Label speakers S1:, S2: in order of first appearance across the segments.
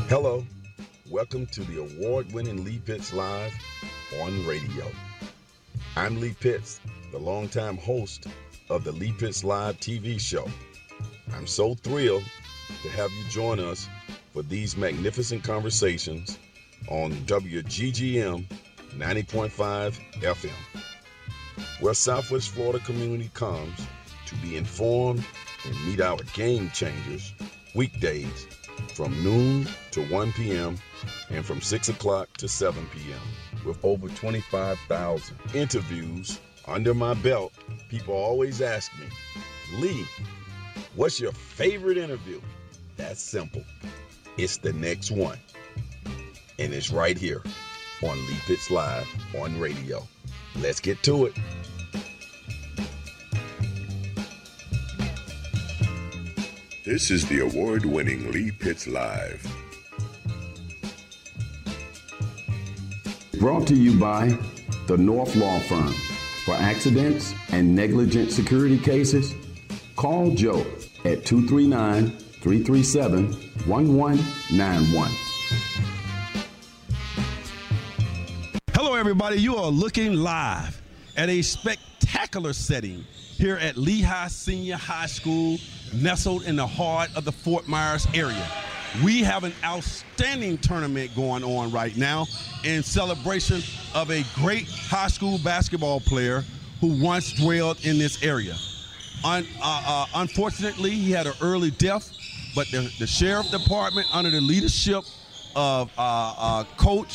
S1: Hello, welcome to the award-winning Lee Pitts Live on radio. I'm Lee Pitts, the longtime host of the Lee Pitts Live TV show. I'm so thrilled to have you join us for these magnificent conversations on WGGM 90.5 FM, where Southwest Florida community comes to be informed and meet our game changers weekdays from noon to 1 p.m. and from 6 o'clock to 7 p.m. with over 25,000 interviews under my belt. People always ask me, Lee, what's your favorite interview? That's simple. It's the next one. And it's right here on Lee Pitts Live on radio. Let's get to it.
S2: This is the award-winning Lee Pitts Live.
S3: Brought to you by the North Law Firm. For accidents and negligent security cases, call Joe at 239-337-1191.
S4: Hello, everybody. You are looking live at a spectacular setting here at Lehigh Senior High School, nestled in the heart of the Fort Myers area. We have an outstanding tournament going on right now in celebration of a great high school basketball player who once dwelled in this area. Unfortunately, he had an early death, but the sheriff department, under the leadership of Coach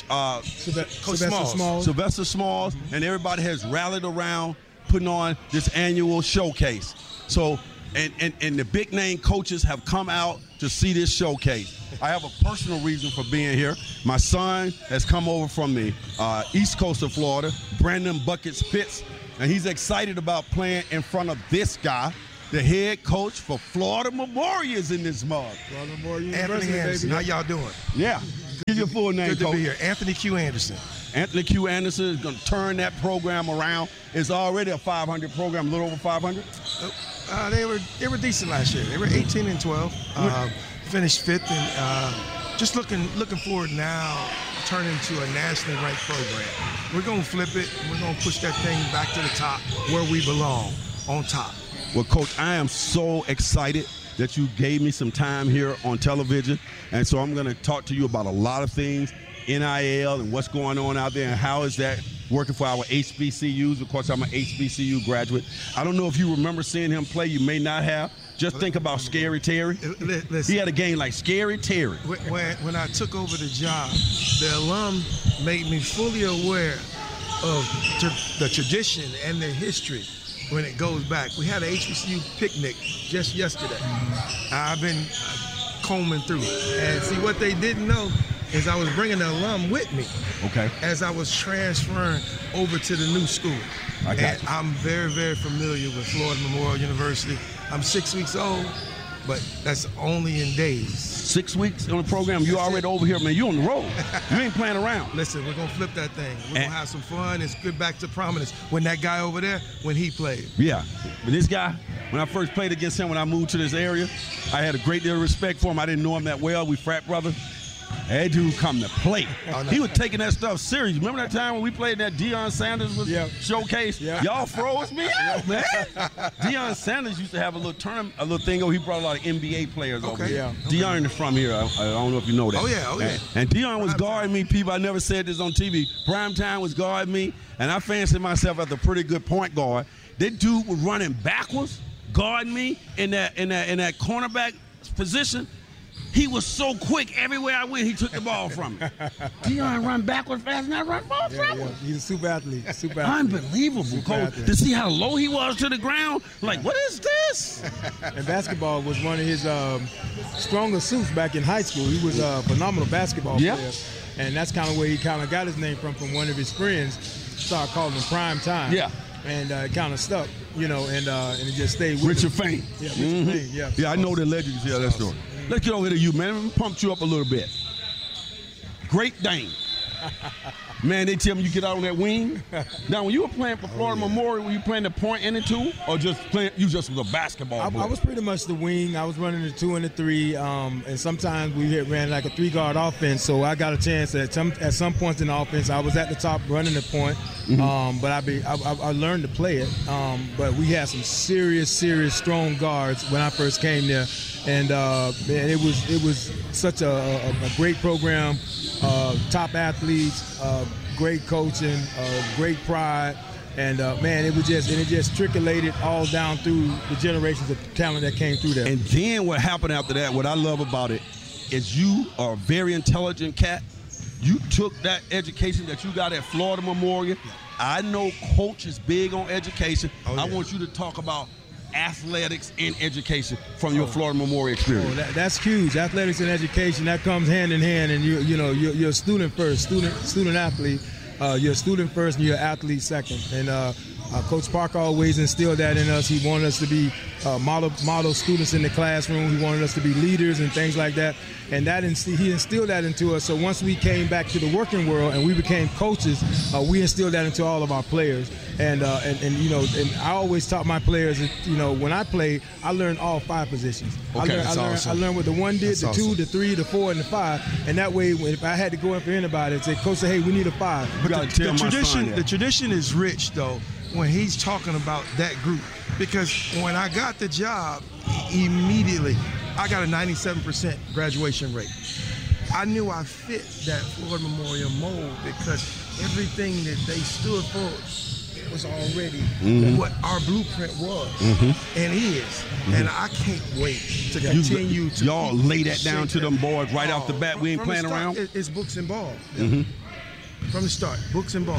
S4: Sylvester Smalls, and everybody has rallied around putting on this annual showcase. So, and the big name coaches have come out to see this showcase. I have a personal reason for being here. My son has come over from the east coast of Florida, Brandon Buckets Pitts, and he's excited about playing in front of this guy, the head coach for Florida Memorial is in this mug.
S5: Florida Memorial
S6: Anthony Anderson, how y'all doing?
S4: Yeah. Give your full name,
S6: Good to
S4: Coach.
S6: be here. Anthony Q. Anderson.
S4: Anthony Q. Anderson is going to turn that program around. It's already a 500 program, a little over 500.
S6: They were decent last year. They were 18-12. Finished fifth, and just looking forward now, turning to a nationally ranked program. We're going to flip it, and we're going to push that thing back to the top where we belong, on top.
S4: Well, Coach, I am so excited that you gave me some time here on television, and so I'm going to talk to you about a lot of things, NIL and what's going on out there and how is that working for our HBCUs. Of course, I'm an HBCU graduate. I don't know if you remember seeing him play. You may not have. Just think about Scary Terry.
S6: Listen,
S4: he had a game like Scary Terry.
S6: When I took over the job, the alum made me fully aware of the tradition and the history when it goes back. We had an HBCU picnic just yesterday. I've been combing through it. And see, what they didn't know is I was bringing the alum with me.
S4: Okay.
S6: As I was transferring over to the new school.
S4: I got you.
S6: I'm very, very familiar with Florida Memorial University. I'm 6 weeks old, but that's only in days.
S4: 6 weeks on the program, you already over here, man. You on the road. You ain't playing around.
S6: Listen, we're going to flip that thing. We're going to have some fun. It's good back to prominence. When that guy over there, when he played.
S4: Yeah. But this guy, when I first played against him when I moved to this area, I had a great deal of respect for him. I didn't know him that well. We frat brothers. That dude come to play. Oh, no. He was taking that stuff serious. Remember that time when we played that Deion Sanders showcase? Yeah. Y'all froze me out, man. Deion Sanders used to have a little tournament, a little thing. He brought a lot of NBA players over here. Yeah. Deion is from here. I don't know if you know that.
S6: Oh, yeah.
S4: And Deion was guarding me. People, I never said this on TV. Primetime was guarding me, and I fancied myself as a pretty good point guard. That dude was running backwards, guarding me in that cornerback position. He was so quick. Everywhere I went, he took the ball from me. Deion run backwards fast, and I run ball forward.
S5: Yeah. He's a super athlete.
S4: Unbelievable, Coach. To see how low he was to the ground, like, what is this?
S5: And basketball was one of his stronger suits back in high school. He was a phenomenal basketball player. And that's kind of where he kind of got his name from one of his friends. Started calling him Prime Time.
S4: Yeah.
S5: And it kind of stuck, and it just stayed with
S4: Richard Fain.
S5: Yeah, Richard Fain, yeah.
S4: Yeah, I know the legend. Yeah, that story. Let's get over to you, man. Let me pump you up a little bit. Great Dane. Man, they tell me you get out on that wing. Now, when you were playing for Florida Memorial, were you playing the point and the two, or you just was a basketball player?
S5: I was pretty much the wing. I was running the 2 and the 3, and sometimes we ran like a 3-guard offense. So I got a chance at some points in the offense. I was at the top running the point, but I learned to play it. But we had some serious strong guards when I first came there, and man, it was such a great program. Top athletes, great coaching, great pride, and man, it just trickulated all down through the generations of talent that came through there.
S4: And then what happened after that, what I love about it, is you are a very intelligent cat. You took that education that you got at Florida Memorial. I know Coach is big on education. I want you to talk about athletics and education from your Florida Memorial experience.
S5: That's huge. Athletics and education, that comes hand in hand, and you're a student first, student athlete. You're a student first and you're an athlete second. And Coach Parker always instilled that in us. He wanted us to be model students in the classroom. He wanted us to be leaders and things like that. And he instilled that into us. So once we came back to the working world and we became coaches, we instilled that into all of our players. And I always taught my players that, when I played, I learned all 5 positions.
S4: Okay,
S5: I learned what the 1 did, the 2, the 3, the 4, and the 5. And that way, if I had to go in for anybody and say, Coach said, hey, we need a 5.
S6: But the tradition is rich, though, when he's talking about that group. Because when I got the job, immediately, I got a 97% graduation rate. I knew I fit that Florida Memorial mold because everything that they stood for was already what our blueprint was and is. And I can't wait to continue to.
S4: Y'all lay that down to them boys right off the bat. We ain't playing around.
S6: It's books and ball. From the start, books and ball.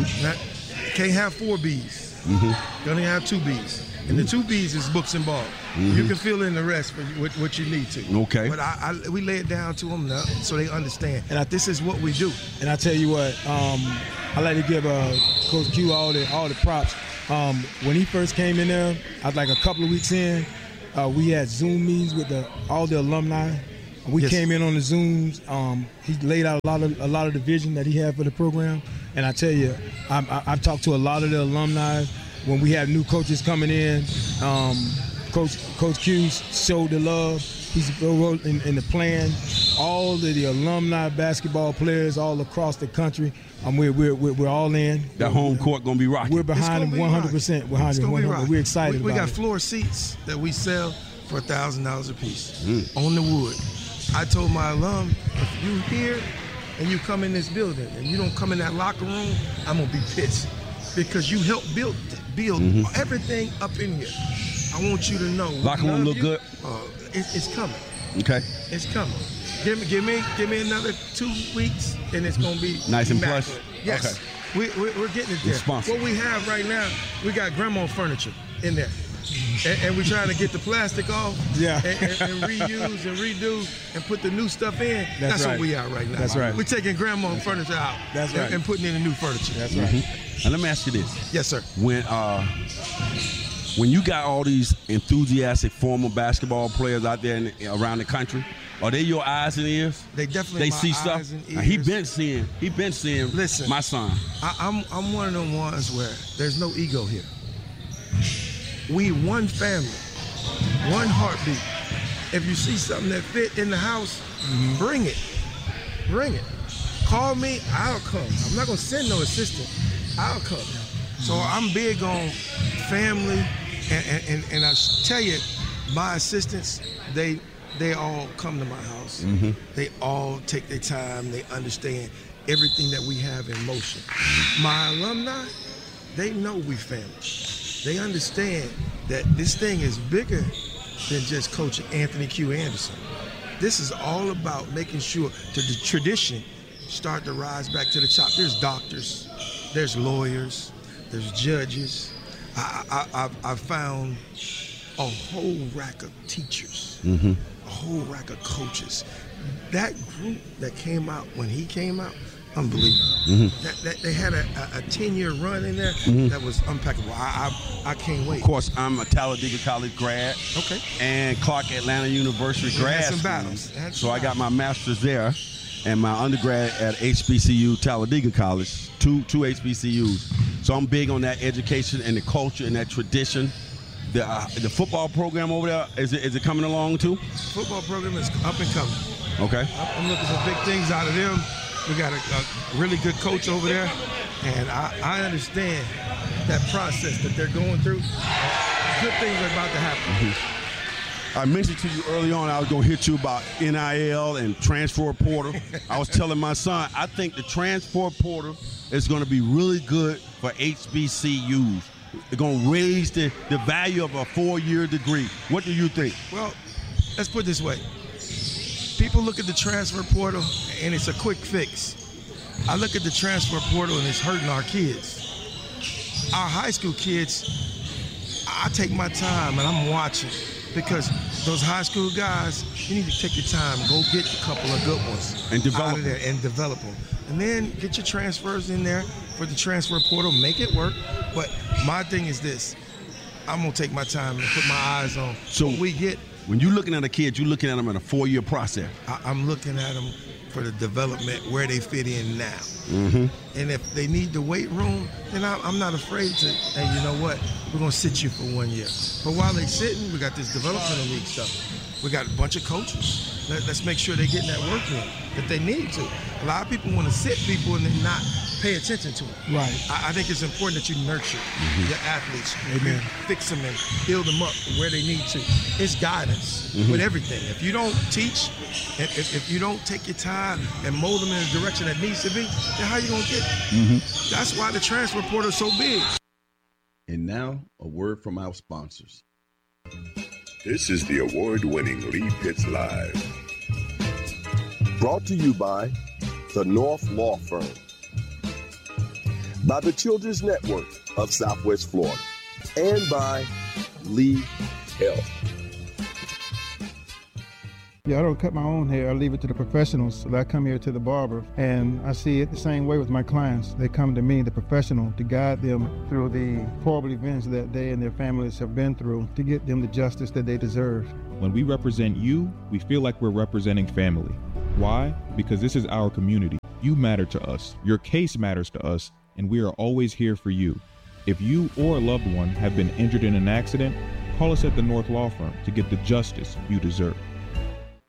S6: Can't have 4 Bs. Gonna have 2 Bs. And the 2 Bs is books and ball. You can fill in the rest for what you need to.
S4: Okay.
S6: But we lay it down to them now so they understand. And this is what we do.
S5: And I tell you what, I like to give Coach Q all the props. When he first came in there, I was like a couple of weeks in, we had Zoom meetings with all the alumni. We came in on the Zooms. He laid out a lot of the vision that he had for the program. And I tell you, I've talked to a lot of the alumni. When we have new coaches coming in, Coach Q showed the love. He's wrote in the plan. All of the alumni basketball players all across the country, we're all in.
S4: That home court gonna be rocking.
S5: We're behind him 100%. Behind him 100%. We're excited.
S6: We
S5: about
S6: got
S5: it.
S6: floor seats that we sell for $1,000 a piece on the wood. I told my alum, if you here and you come in this building and you don't come in that locker room, I'm gonna be pissed because you helped build everything up in here. I want you to know.
S4: Locker room look good.
S6: It's coming.
S4: Okay.
S6: It's coming. Give me another 2 weeks and it's gonna be
S4: nice and
S6: immaculate.
S4: plush.
S6: Yes. Okay. We're getting it there. What we have right now, we got grandma furniture in there. And we're trying to get the plastic off and reuse and redo and put the new stuff in. That's right. What we are right now.
S5: That's right.
S6: We're taking grandma furniture out and putting in the new furniture.
S5: That's right.
S4: And let me ask you this.
S6: Yes, sir.
S4: When you got all these enthusiastic former basketball players out there around the country, are they your eyes and ears?
S6: They definitely
S4: see
S6: my
S4: stuff.
S6: Eyes and ears.
S4: He been seeing.
S6: Listen,
S4: my son.
S6: I'm one of them ones where there's no ego here. We one family, one heartbeat. If you see something that fit in the house, bring it. Bring it. Call me, I'll come. I'm not gonna send no assistant. I'll come. So I'm big on family, and I tell you, my assistants, they all come to my house. They all take their time. They understand everything that we have in motion. My alumni, they know we family. They understand that this thing is bigger than just Coach Anthony Q. Anderson. This is all about making sure that the tradition start to rise back to the top. There's doctors, there's lawyers, there's judges. I've found a whole rack of teachers, a whole rack of coaches. That group that came out when he came out, unbelievable. That they had a 10-year run in there that was unpackable. I can't wait.
S4: Of course, I'm a Talladega College grad.
S6: Okay.
S4: And Clark Atlanta University grad.
S6: Some battles.
S4: So I got my master's there. and my undergrad at HBCU Talladega College, two HBCUs. So I'm big on that education and the culture and that tradition. The football program over there, is it coming along too?
S6: Football program is up and coming.
S4: Okay.
S6: I'm looking for big things out of them. We got a really good coach over there, and I understand that process that they're going through. Good things are about to happen.
S4: Mm-hmm. I mentioned to you early on I was going to hit you about NIL and transfer portal. I was telling my son, I think the transfer portal is going to be really good for HBCUs. They're going to raise the value of a 4-year degree. What do you think?
S6: Well, let's put it this way. People look at the transfer portal, and it's a quick fix. I look at the transfer portal, and it's hurting our kids. Our high school kids, I take my time, and I'm watching. Because those high school guys, you need to take your time, go get a couple of good ones
S4: and develop
S6: out of there and develop them. And then get your transfers in there for the transfer portal, make it work. But my thing is this, I'm going to take my time and put my eyes on what we get.
S4: When you're looking at a kid, you're looking at them in a 4-year process.
S6: I'm looking at them for the development, where they fit in now.
S4: Mm-hmm.
S6: And if they need the weight room, then I'm not afraid to, hey, you know what, we're going to sit you for 1 year. But while they're sitting, we got this developmental league stuff. We got a bunch of coaches. Let's make sure they're getting that work in that they need to. A lot of people want to sit people and then not pay attention to them.
S5: Right.
S6: I think it's important that you nurture your athletes.
S5: Amen.
S6: You fix them and build them up where they need to. It's guidance with everything. If you don't teach, if you don't take your time and mold them in the direction that needs to be, then how you going to get it? That's why the transfer portal is so big.
S3: And now, a word from our sponsors.
S2: This is the award-winning Lee Pitts Live.
S7: Brought to you by the North Law Firm, by the Children's Network of Southwest Florida, and by Lee Health.
S8: Yeah, I don't cut my own hair. I leave it to the professionals. So I come here to the barber, and I see it the same way with my clients. They come to me, the professional, to guide them through the horrible events that they and their families have been through, to get them the justice that they deserve.
S9: When we represent you, we feel like we're representing family. Why? Because this is our community. You matter to us. Your case matters to us, and we are always here for you. If you or a loved one have been injured in an accident, call us at the North Law Firm to get the justice you deserve.